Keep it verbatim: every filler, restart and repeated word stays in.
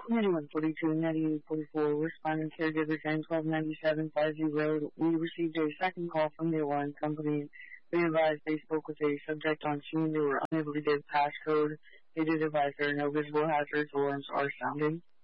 ninety-one forty-two, ninety-eight forty-four, responding caregiver ten twelve ninety-seven fifty. We received a second call from the alarm company. They advised they spoke with a subject on scene. They were unable to give passcode. They did advise there are no visible hazards. Alarms are sounding.